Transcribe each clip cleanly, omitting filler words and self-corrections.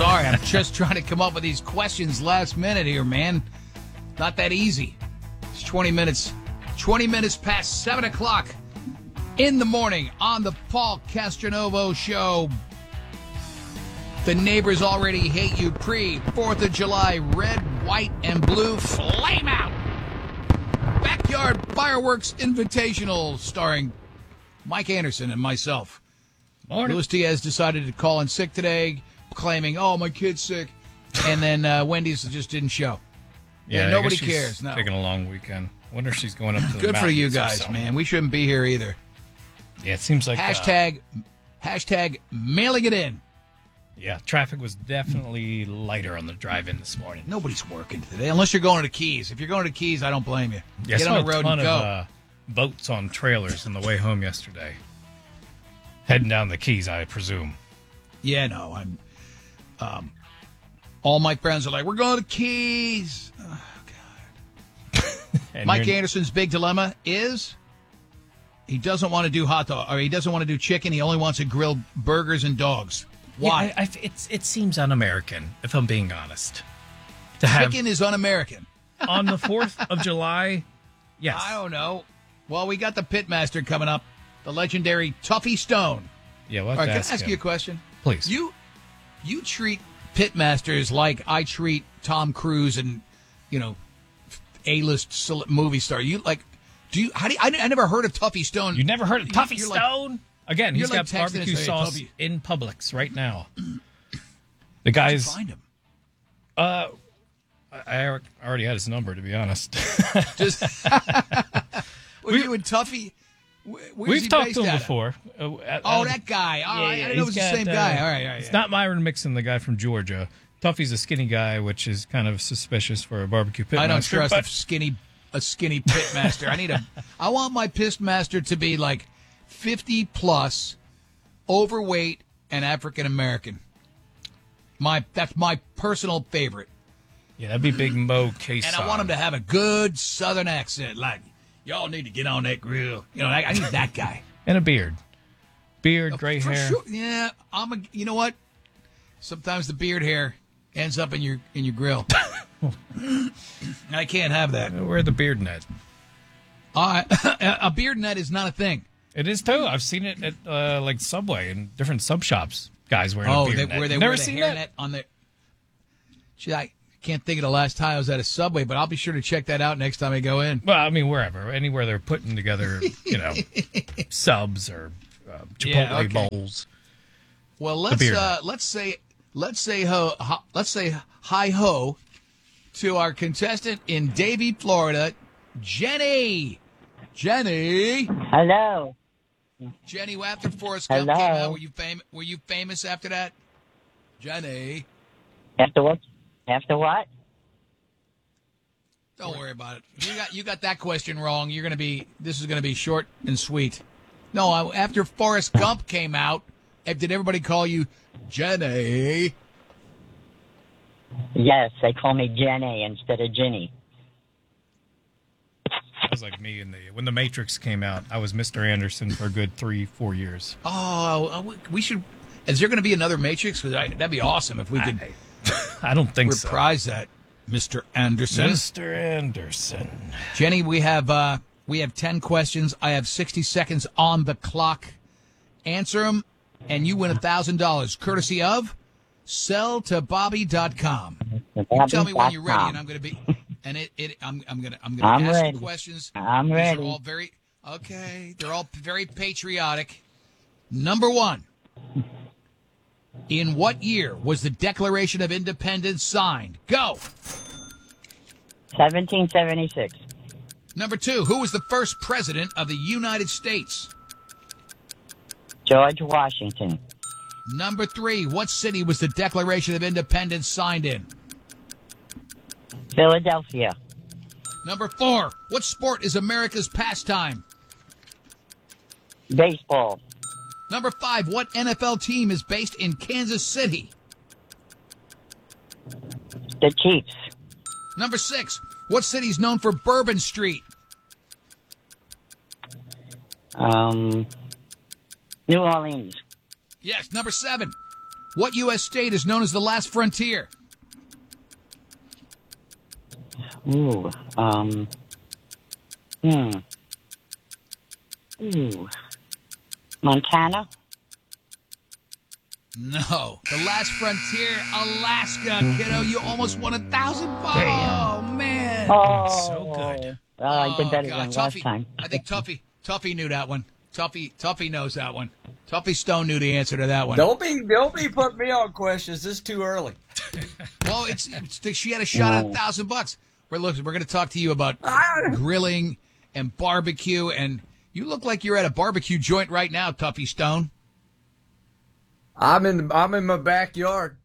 sorry. I'm just trying to come up with these questions last minute here, man. Not that easy. It's 20 minutes past 7 o'clock in the morning on the Paul Castronovo Show. The neighbors already hate you. Pre-4th of July, red, white, and blue flame out. Backyard Fireworks Invitational starring Mike Anderson and myself. Morning. Luis Diaz decided to call in sick today, claiming, "Oh, my kid's sick," and then Wendy's just didn't show. Yeah, nobody I guess she's cares. No, taking a long weekend. Wonder if she's going up to the good for you mountains or guys, something. man. We shouldn't be here either. Yeah, it seems like Hashtag mailing it in. yeah, traffic was definitely lighter on the drive-in this morning. Nobody's working today unless you're going to the Keys. If you're going to the Keys, I don't blame you. Yeah, Get I saw on the road a ton and go. of boats on trailers on the way home yesterday. Heading down the Keys, I presume. Yeah, no, I'm. All my friends are like, "We're going to the Keys." Oh, God. And Mike you're- Anderson's big dilemma is he doesn't want to do hot dog, or he doesn't want to do chicken. He only wants to grill burgers and dogs. Why? Yeah, it seems un-American, if I'm being honest. To have Chicken is un-American. on the 4th of July, yes. I don't know. Well, we got the pitmaster coming up, the legendary Tuffy Stone. Yeah, we'll All have right, to can I ask him. you a question? Please. You treat pitmasters like I treat Tom Cruise and, A-list movie star. I never heard of Tuffy Stone. You never heard of Tuffy You're like- Stone? Again, he's you're got like texting barbecue and saying, sauce "Tuffy." in Publix right now. The How'd you guy's... find him. I already had his number, to be honest. Just were you and Tuffy? Where's We've he talked based to him out of? before. Oh, that guy. Oh, I didn't know it was the he's same got, guy. All right. It's not Myron Mixon, the guy from Georgia. Tuffy's a skinny guy, which is kind of suspicious for a barbecue pitmaster. I don't trust but a skinny pitmaster. I want my pitmaster to be like 50 plus, overweight, and African American. That's my personal favorite. yeah, that'd be Big Mo Case. And I want him to have a good Southern accent, like, "Y'all need to get on that grill." I need that guy. And a beard. Gray For hair. sure. Yeah, you know what? Sometimes the beard hair ends up in your grill. I can't have that. Wear the beard net. A beard net is not a thing. It is too. I've seen it at like Subway and different sub shops. Guys wearing a beard net. Where they Never wear the seen hair that? net on their. Gee, I can't think of the last time I was at a Subway, but I'll be sure to check that out next time I go in. Well, I mean, anywhere they're putting together, subs or Chipotle Yeah, okay. bowls. Well, beard let's say hi ho to our contestant in Davie, Florida, Jenny. Hello. Jenny, after Forrest Gump came Hello. out, were you famous after that? Jenny, After what? After what? don't worry about it. You got that question wrong. This is gonna be short and sweet. No, after Forrest Gump came out, did everybody call you Jenny? Yes, they call me Jenny instead of Ginny. It was like me when the Matrix came out. I was Mr. Anderson for a good 3-4 years. Oh, we should. Is there going to be another Matrix? That'd be awesome if we could I don't think so. reprise that, Mr. Anderson. Mr. Anderson. Jenny, we have 10 questions. I have 60 seconds on the clock. Answer them, and you win $1,000, courtesy of selltobobby.com. You tell me when you're ready, and I'm going to be. And I'm going to I'm ask ready. you questions. I'm These ready. are all they're all very patriotic. Number one. In what year was the Declaration of Independence signed? Go. 1776. Number two. Who was the first president of the United States? George Washington. Number three. What city was the Declaration of Independence signed in? Philadelphia. Number four. What sport is America's pastime? Baseball. Number five. What NFL team is based in Kansas City? The Chiefs. Number six. What city is known for Bourbon Street? New Orleans. Yes. Number seven. What U.S. state is known as the last frontier? Ooh. Ooh. Montana? No. The last frontier, Alaska, kiddo. You almost won $1,000. Damn. Oh, man. Oh. So good. I did better God. than last time. I think Tuffy knew that one. Tuffy knows that one. Tuffy Stone knew the answer to that one. Don't be putting me on questions. This is too early. Well, she had a shot at $1,000. We're going to talk to you about grilling and barbecue, and you look like you're at a barbecue joint right now, Tuffy Stone. I'm in my backyard.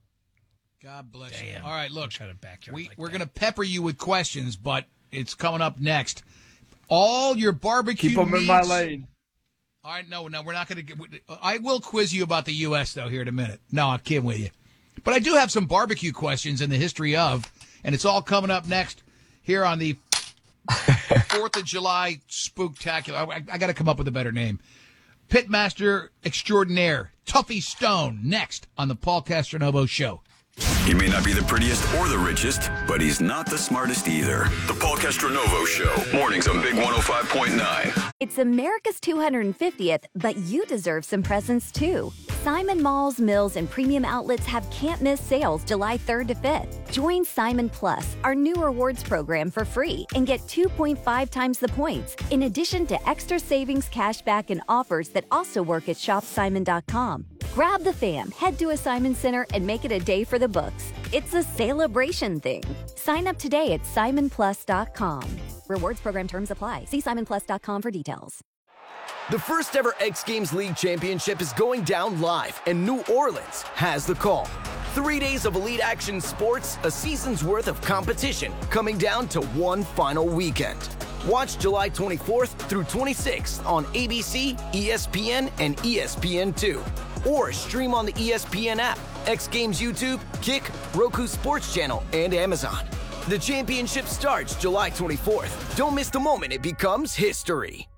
God bless Damn. you. All right, look, Try to backyard like we're that. going to pepper you with questions, but it's coming up next. All your barbecue Keep them in my lane. All right, no, we're not going to. I will quiz you about the U.S. though here in a minute. No, I'm kidding with you, but I do have some barbecue questions in the history of, and it's all coming up next here on the 4th of July Spooktacular. I got to come up with a better name. Pitmaster extraordinaire Tuffy Stone next on the Paul Castronovo Show. He may not be the prettiest or the richest, but he's not the smartest either. The Paul Castronovo Show. Mornings on Big 105.9. It's America's 250th, but you deserve some presents too. Simon Malls, Mills, and Premium Outlets have can't-miss sales July 3rd to 5th. Join Simon Plus, our new rewards program, for free and get 2.5 times the points, in addition to extra savings, cashback, and offers that also work at shopsimon.com. Grab the fam, head to a Simon Center, and make it a day for the books. It's a celebration thing. Sign up today at simonplus.com. Rewards program terms apply. See simonplus.com for details. The first ever X Games League Championship is going down live, and New Orleans has the call. 3 days of elite action sports, a season's worth of competition, coming down to one final weekend. Watch July 24th through 26th on ABC, ESPN, and ESPN2. Or stream on the ESPN app, X Games YouTube, Kick, Roku Sports Channel, and Amazon. The championship starts July 24th. Don't miss the moment it becomes history.